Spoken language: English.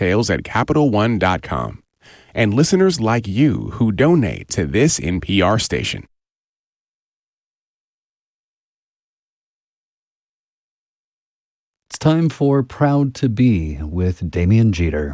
details at CapitalOne.com. And listeners like you who donate to this NPR station. It's time for Proud to Be with Damian Jeter.